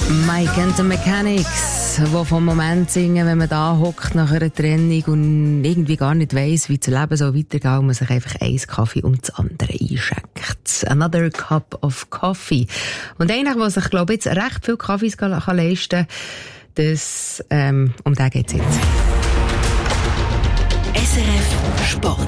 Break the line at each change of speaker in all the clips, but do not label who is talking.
Mike and the Mechanics, die vom Moment singen, wenn man da hockt nach einer Trennung und irgendwie gar nicht weiss, wie das Leben so weitergeht und man sich einfach einen Kaffee um das andere einschenkt. Another cup of coffee. Und einer, der sich, glaube ich, jetzt recht viel Kaffees kann leisten kann, um den geht's jetzt.
SRF Sport.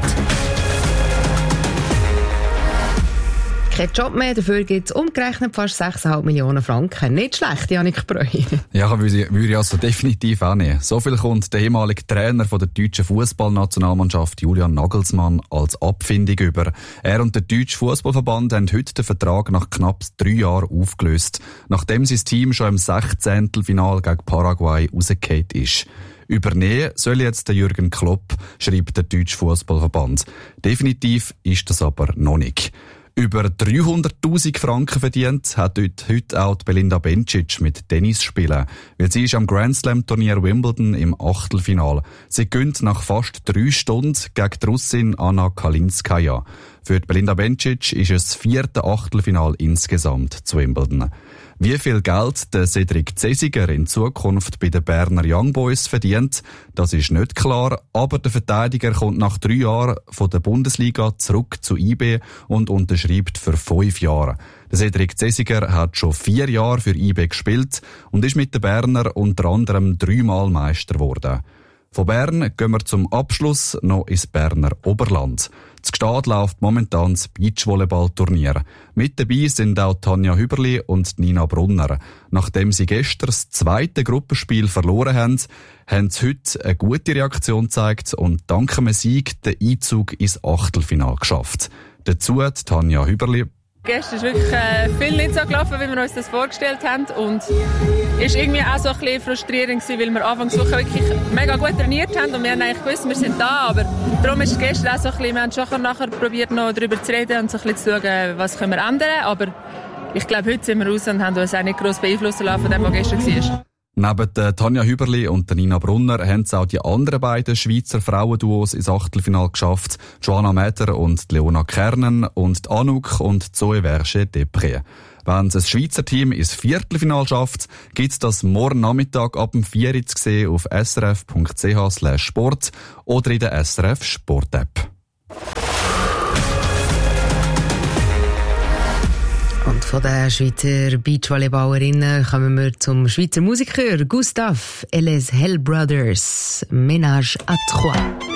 Kein Job mehr, dafür gibt es umgerechnet fast 6,5 Millionen Franken. Nicht schlecht, Janik Breu.
Ja, würde ich also definitiv auch nehmen. So viel kommt der ehemalige Trainer von der deutschen Fußballnationalmannschaft Julian Nagelsmann als Abfindung über. Er und der deutsche Fußballverband haben heute den Vertrag nach knapp 3 Jahren aufgelöst, nachdem sein Team schon im 16. Finale gegen Paraguay rausgefallen ist. Übernehmen soll jetzt der Jürgen Klopp, schreibt der deutsche Fußballverband. Definitiv ist das aber noch nicht. Über 300'000 Franken verdient hat heute auch Belinda Bencic mit Tennis spielen, weil sie ist am Grand Slam Turnier Wimbledon im Achtelfinal. Sie gewinnt nach fast 3 Stunden gegen die Russin Anna Kalinskaya. Für Belinda Bencic ist es das 4. Achtelfinal insgesamt zu Wimbledon. Wie viel Geld der Cedric Cesiger in Zukunft bei den Berner Young Boys verdient, das ist nicht klar, aber der Verteidiger kommt nach 3 Jahren von der Bundesliga zurück zu IB und unterschreibt für 5 Jahre. Der Cedric Cesiger hat schon 4 Jahre für IB gespielt und ist mit den Berner unter anderem 3-mal Meister geworden. Von Bern gehen wir zum Abschluss noch ins Berner Oberland. In Gstaad läuft momentan das Beachvolleyball-Turnier. Mit dabei sind auch Tanja Hüberli und Nina Brunner. Nachdem sie gestern das 2. Gruppenspiel verloren haben, haben sie heute eine gute Reaktion gezeigt und dank einem Sieg den Einzug ins Achtelfinale geschafft. Dazu Tanja Hüberli.
Gestern ist wirklich viel nicht so gelaufen, wie wir uns das vorgestellt haben. Und ist irgendwie auch so ein bisschen frustrierend gewesen, weil wir Anfangswoche wirklich mega gut trainiert haben und wir haben eigentlich gewusst, wir sind da. Aber darum ist gestern auch so ein bisschen, wir haben schon nachher probiert, noch darüber zu reden und so ein bisschen zu schauen, was können wir ändern. Aber ich glaube, heute sind wir raus und haben uns auch nicht gross beeinflussen lassen von dem, was gestern war.
Neben Tanja Hüberli und Nina Brunner haben es auch die anderen beiden Schweizer Frauenduos ins Achtelfinale geschafft. Joanna Meder und Leona Kernen und Anouk und Zoe Verge-Depré. Wenn es ein Schweizer Team ins Viertelfinale schafft, gibt es das morgen Nachmittag ab dem 4 Uhr zu sehen auf srf.ch/sport oder in der SRF Sport App.
Und von den Schweizer Beachvolleyballerinnen kommen wir zum Schweizer Musiker Gustav et les Hell Brothers. Ménage à trois.